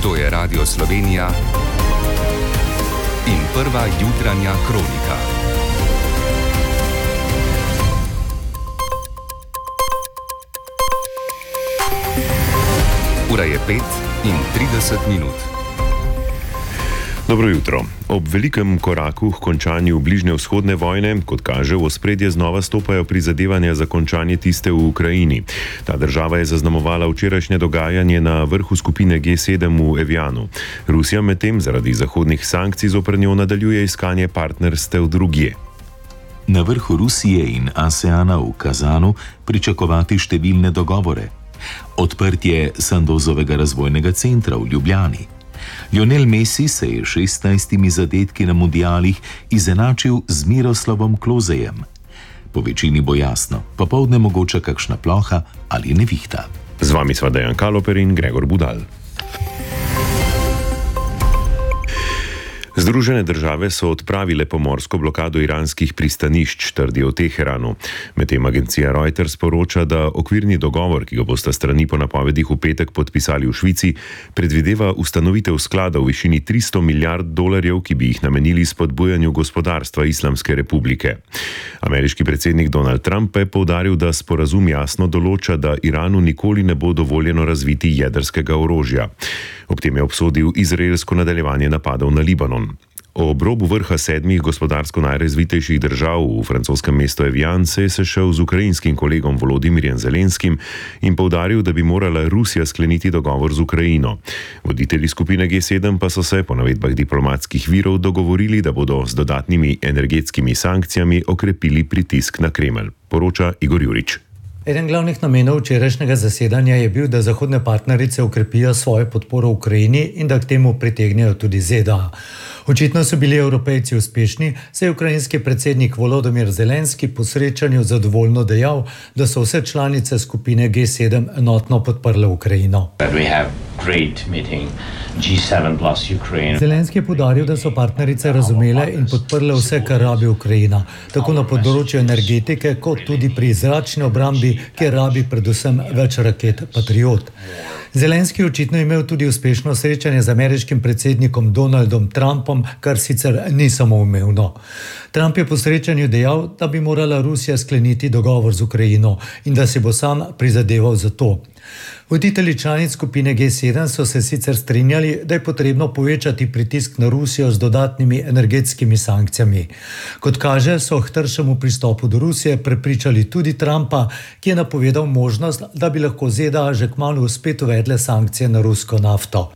To je Radio Slovenija in prva jutranja kronika. Ura je 5:30. Dobro jutro. Ob velikem koraku k končanju bližnjevzhodne vojne, kot kaže, v ospredje znova stopajo prizadevanja za končanje tiste v Ukrajini. Ta država je zaznamovala včerajšnje dogajanje na vrhu skupine G7 v Evianu. Rusija medtem zaradi zahodnih sankcij zoper njo nadaljuje iskanje partnerstev drugje. Na vrhu Rusije in ASEANA v Kazanu pričakovati številne dogovore. Odprtje Sandozovega razvojnega centra v Ljubljani. Lionel Messi se je 16 zadetki na mundialih izenačil z Miroslavom Klozejem. Po večini bo jasno, popoldne mogoče kakšna ploha ali nevihta. Z vami sva Dejan Kaloper in Gregor Budal. Združene države so odpravile pomorsko blokado iranskih pristanišč, trdijo v Teheranu. Medtem agencija Reuters poroča, da okvirni dogovor, ki ga bosta strani po napovedih v petek podpisali v Švici, predvideva ustanovitev sklada v višini $300 milijard, ki bi jih namenili spodbujanju gospodarstva Islamske republike. Ameriški predsednik Donald Trump pa je poudaril, da sporazum jasno določa, da Iranu nikoli ne bo dovoljeno razviti jedrskega orožja. Ob tem je obsodil izraelsko nadaljevanje napadov na Libanon. Ob robu vrha 7 gospodarsko najrazvitejših držav v francoskem mestu Evian se je sešel z ukrajinskim kolegom Volodymyrjem Zelenskim in poudaril, da bi morala Rusija skleniti dogovor z Ukrajino. Voditelji skupine G7 pa so se po navedbah diplomatskih virov dogovorili, da bodo z dodatnimi energetskimi sankcijami okrepili pritisk na Kremelj, poroča Igor Jurič. Eden glavnih namenov včerajšnjega zasedanja je bil, da zahodne partnerice ukrepijo svojo podporo Ukrajini in da k temu pritegnejo tudi ZDA. Očitno so bili Evropejci uspešni, saj je ukrajinski predsednik Volodymyr Zelenski po srečanju zadovoljno dejal, da so vse članice skupine G7 enotno podprle Ukrajino. Zelenski je poudaril, da so partnerice razumele in podprle vse, kar rabi Ukrajina, tako na področju energetike, kot tudi pri zračni obrambi, kjer rabi predvsem več raket Patriot. Zelenski je očitno imel tudi uspešno srečanje z ameriškim predsednikom Donaldom Trumpom, kar sicer ni samoumevno. Trump je po srečanju dejal, da bi morala Rusija skleniti dogovor z Ukrajino in da si bo sam prizadeval za to. Voditelji članic skupine G7 so se sicer strinjali, da je potrebno povečati pritisk na Rusijo z dodatnimi energetskimi sankcijami. Kot kaže, so k tršemu pristopu do Rusije prepričali tudi Trumpa, ki je napovedal možnost, da bi lahko ZDA že kmalu spet uvedle sankcije na rusko nafto.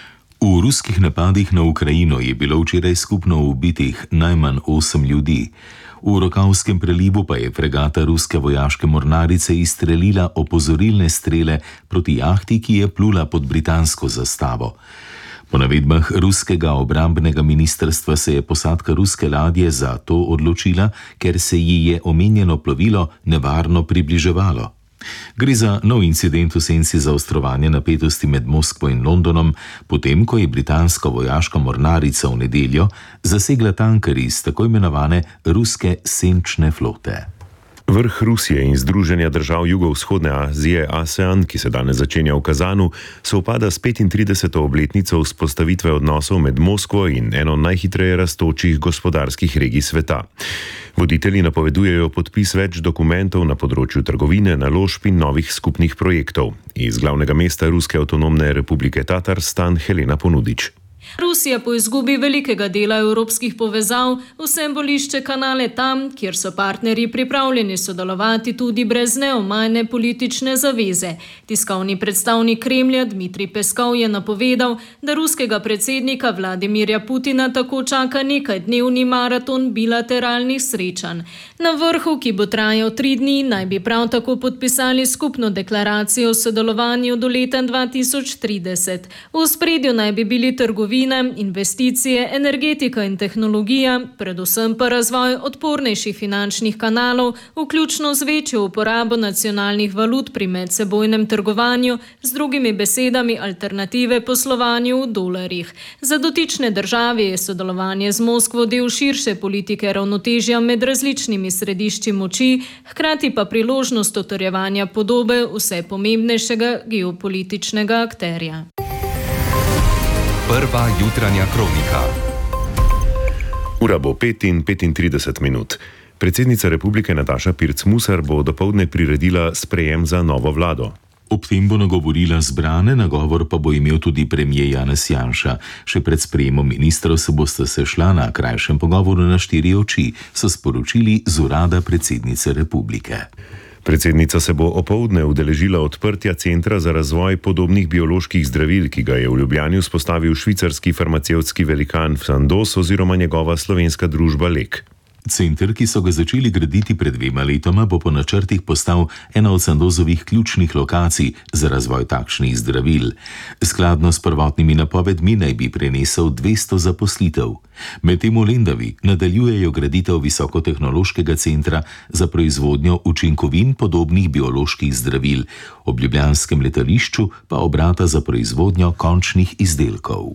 V ruskih napadih na Ukrajino je bilo včeraj skupno ubitih najmanj 8 ljudi. V Rokavskem prelivu pa je fregata ruske vojaške mornarice izstrelila opozorilne strele proti jahti, ki je plula pod britansko zastavo. Po navedbah ruskega obrambnega ministrstva se je posadka ruske ladje za to odločila, ker se ji je omenjeno plovilo nevarno približevalo. Gre za nov incident v senci zaostrovanja napetosti med Moskvo in Londonom, potem ko je britanska vojaška mornarica v nedeljo zasegla tanker iz tako imenovane ruske senčne flote. Vrh Rusije in Združenja držav jugovzhodne Azije ASEAN, ki se danes začenja v Kazanu, sovpada s 35. obletnico vzpostavitve odnosov med Moskvo in eno najhitreje rastočih gospodarskih regij sveta. Voditelji napovedujejo podpis več dokumentov na področju trgovine, naložb in novih skupnih projektov. Iz glavnega mesta Ruske avtonomne republike Tatarstan Helena Ponudič. Rusija po izgubi velikega dela evropskih povezav vsem bolj išče kanale tam, kjer so partnerji pripravljeni sodelovati tudi brez neomajne politične zaveze. Tiskovni predstavnik Kremlja Dmitrij Peskov je napovedal, da ruskega predsednika Vladimirja Putina tako čaka nekajdnevni maraton bilateralnih srečanj. Na vrhu, ki bo trajal 3 dni, naj bi prav tako podpisali skupno deklaracijo o sodelovanju do leta 2030. V ospredju naj bi bili trgovina, investicije, energetika in tehnologija, predvsem pa razvoj odpornejših finančnih kanalov, vključno z večjo uporabo nacionalnih valut pri medsebojnem trgovanju, z drugimi besedami alternative poslovanju v dolarjih. Za dotične države je sodelovanje z Moskvo del širše politike ravnotežja med različnimi središči moči, hkrati pa priložnost utrjevanja podobe vse pomembnejšega geopolitičnega akterja. Prva jutranja kronika. Ura bo 5:35. Predsednica republike Nataša Pirc Musar bo dopoldne priredila sprejem za novo vlado. Ob tem bo nagovorila zbrane, nagovor pa bo imel tudi premier Janez Janša. Še pred sprejemom ministrov se bosta sešla na krajšem pogovoru na 4 oči, so sporočili z urada predsednice republike. Predsednica se bo opoldne udeležila odprtja Centra za razvoj podobnih bioloških zdravil, ki ga je v Ljubljani vzpostavil švicarski farmacevtski velikan Sandoz oziroma njegova slovenska družba Lek. Center, ki so ga začeli graditi pred 2 letoma, bo po načrtih postal ena od Sandozovih ključnih lokacij za razvoj takšnih zdravil. Skladno s prvotnimi napovedmi naj bi prenesel 200 zaposlitev. Medtem v Lendavi nadaljujejo graditev visokotehnološkega centra za proizvodnjo učinkovin podobnih bioloških zdravil, ob ljubljanskem letališču pa obrata za proizvodnjo končnih izdelkov.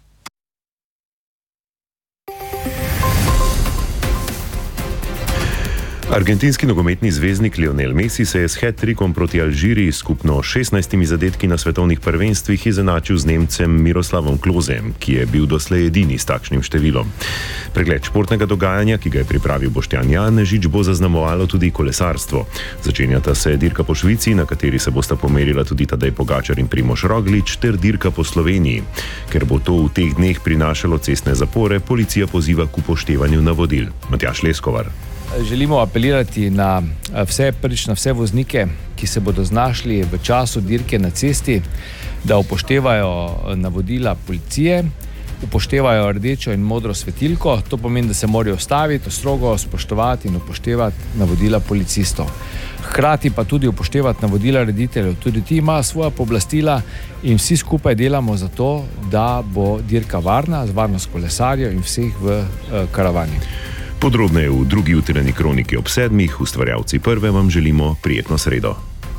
Argentinski nogometni zvezdnik Lionel Messi se je s hat-trikom proti Alžiriji skupno 16 zadetki na svetovnih prvenstvih izenačil z Nemcem Miroslavom Klosem, ki je bil doslej edini s takšnim številom. Pregled športnega dogajanja, ki ga je pripravil Boštjan Janežič, bo zaznamovalo tudi kolesarstvo. Začenjata se dirka po Švici, na kateri se bosta pomerila tudi Tadej Pogačar in Primož Roglič, ter dirka po Sloveniji. Ker bo to v teh dneh prinašalo cestne zapore, policija poziva k upoštevanju navodil. Matjaž Leskovar. Želimo apelirati na vse voznike, ki se bodo znašli v času dirke na cesti, da upoštevajo navodila policije, upoštevajo rdečo in modro svetilko. To pomeni, da se morajo ustaviti, strogo spoštovati in upoštevati navodila policistov. Hkrati pa tudi upoštevati navodila rediteljev. Tudi ti imajo svoja pooblastila in vsi skupaj delamo za to, da bo dirka varna, z varnost kolesarjev in vseh v karavani. Podrobneje v drugi jutranji kroniki ob 7. Ustvarjalci Prve vam želimo prijetno sredo.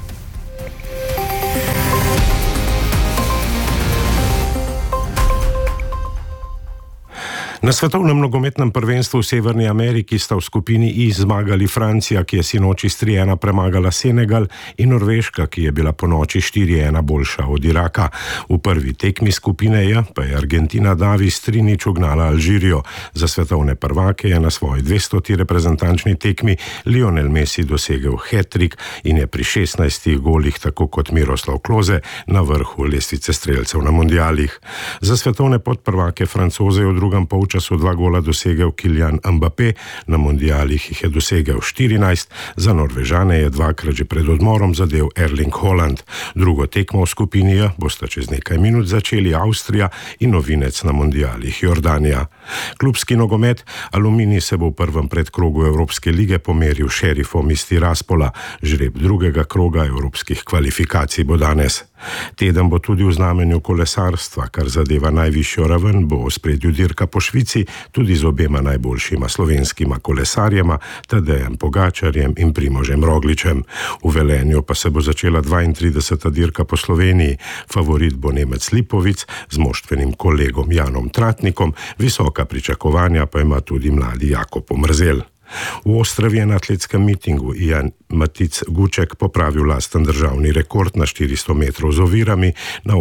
Na svetovnem nogometnem prvenstvu v Severni Ameriki sta v skupini I zmagali Francija, ki je sinoči s 3:1 premagala Senegal, in Norveška, ki je bila ponoči 4:1 boljša od Iraka. V prvi tekmi skupine J pa je Argentina Davi s 3:0 ugnala Alžirijo. Za svetovne prvake je na svoji 200. reprezentančni tekmi Lionel Messi dosegel hat-trick in je pri 16 golih, tako kot Miroslav Klose, na vrhu lestvice strelcev na mundialih. Za svetovne podprvake Francoze je v drugem polčasu 2 gola dosegel Kylian Mbappé, na mundialih jih je dosegel 14, za Norvežane je 2krat že pred odmorom zadel Erling Haaland. Drugo tekmo v skupini J bosta čez nekaj minut začeli Avstrija in novinec na mundialih Jordanija. Klubski nogomet Aluminij se bo v prvem predkrogu Evropske lige pomeril s Šerifom iz Tiraspola. Žreb drugega kroga evropskih kvalifikacij bo danes. Teden bo tudi v znamenju kolesarstva, kar zadeva najvišjo raven, bo v ospredju dirka po Švici, tudi z obema najboljšima slovenskima kolesarjema, Tadejem Pogačarjem in Primožem Rogličem. V Velenju pa se bo začela 32. dirka po Sloveniji. Favorit bo Nemec Lipovic z moštvenim kolegom Janom Tratnikom, visoka pričakovanja pa ima tudi mladi Jakob Omrzel. V Ostravi je na atletskem mitingu Jan Matic Guček popravil lasten državni rekord na 400 metrov z ovirami na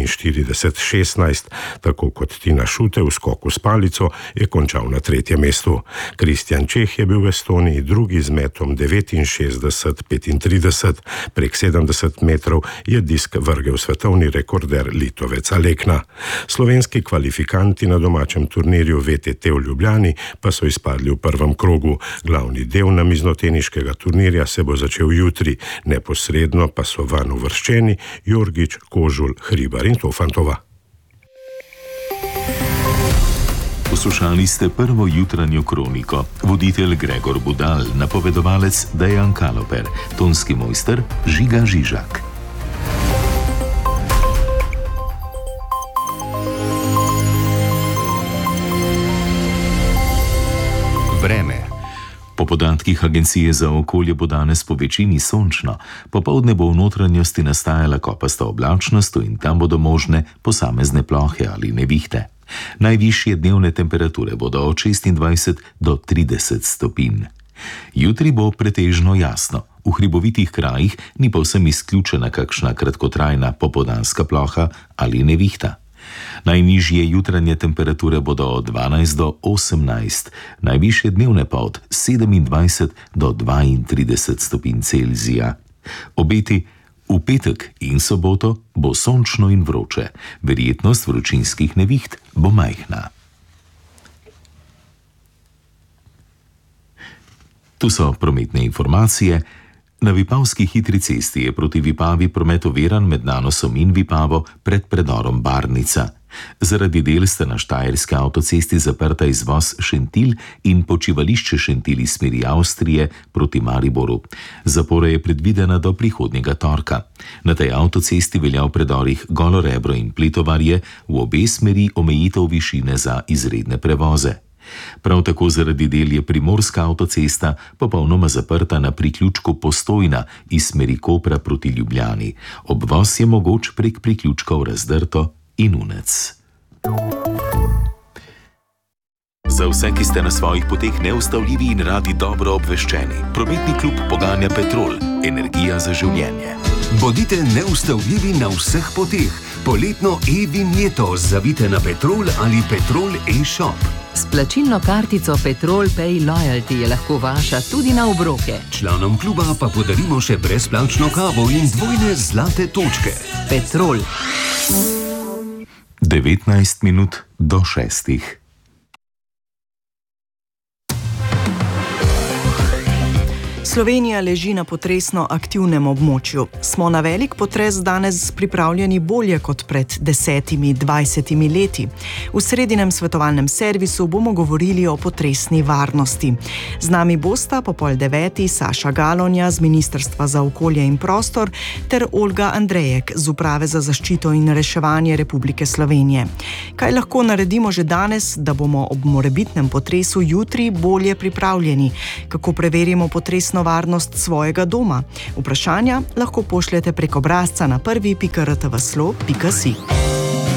48:16, tako kot Tina Šute v skoku s palico je končal na 3. mestu. Kristjan Čeh je bil v Estoniji drugi z metom 69:35. Prek 70 metrov je disk vrgel svetovni rekorder Litovec Alekna. Slovenski kvalifikanti na domačem turnirju VTT v Ljubljani pa so izpadli v prvem krogu. Glavni del namiznoteniškega turnirja se bo začel jutri, neposredno pa so vanj uvrščeni Jorgič, Kožul, Hribar in Tofantova. Poslušali ste prvo jutranjo kroniko. Voditelj Gregor Budal, napovedovalec Dejan Kaloper, tonski mojster Žiga Žižak. Vreme. Po podatkih Agencije za okolje bo danes po večini sončno, popoldne bo v notranjosti nastajala kopasta oblačnost in tam bodo možne posamezne plohe ali nevihte. Najvišje dnevne temperature bodo od 26 do 30 stopinj. Jutri bo pretežno jasno. V hribovitih krajih ni povsem izključena kakšna kratkotrajna popoldanska ploha ali nevihta. Najnižje jutranje temperature bodo od 12 do 18, najvišje dnevne pa od 27 do 32 stopinj Celzija. Obeti: v petek in soboto bo sončno in vroče, verjetnost vročinskih neviht bo majhna. Tu so prometne informacije. Na Vipavski hitri cesti je proti Vipavi promet oviran med Nanosom in Vipavo pred predorom Barnica. Zaradi del sta na Štajerski avtocesti zaprta izvoz Šentilj in počivališče Šentilj iz smeri Avstrije proti Mariboru. Zapora je predvidena do prihodnjega torka. Na tej avtocesti velja v predorih Golo Rebro in Pletovarje v obe smeri omejitev višine za izredne prevoze. Prav tako zaradi del je Primorska avtocesta popolnoma zaprta na priključku Postojna iz smeri Kopra proti Ljubljani. Obvoz je mogoč prek priključkov Razdrto in Unec. Za vse, ki ste na svojih poteh neustavljivi in radi dobro obveščeni, prometni klub poganja Petrol, energija za življenje. Bodite neustavljivi na vseh poteh. Poletno e-vinjeto zavite na Petrol ali Petrol e-shop. S plačilno kartico Petrol Pay Loyalty je lahko vaša tudi na obroke. Članom kluba pa podarimo še brezplačno kavo in dvojne zlate točke. Petrol. 19 minut do 6. Slovenija leži na potresno aktivnem območju. Smo na velik potres danes pripravljeni bolje kot pred 10-20 leti. V sredinem svetovalnem servisu bomo govorili o potresni varnosti. Z nami bosta po 8:30 Saša Galonja z Ministrstva za okolje in prostor ter Olga Andrejek z Uprave za zaščito in reševanje Republike Slovenije. Kaj lahko naredimo že danes, da bomo ob morebitnem potresu jutri bolje pripravljeni? Kako preverimo potresno varnost svojega doma? Vprašanja lahko pošljete prek obrazca na prvi.rtvslo.si.